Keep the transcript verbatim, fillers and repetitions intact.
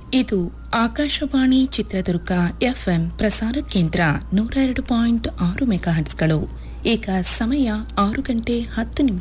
ಇದು ಆಕಾಶವಾಣಿ ಚಿತ್ರದುರ್ಗ ಎಫ್ಎಂ ಪ್ರಸಾರ ಕೇಂದ್ರ ನೂರ ಎರಡು ಪಾಯಿಂಟ್ ಆರು ಮೆಗಾಹರ್ಟ್ಸ್ಗಳು. ಈಗ ಸಮಯ ಆರು ಗಂಟೆ ಹತ್ತು ನಿಮಿಷ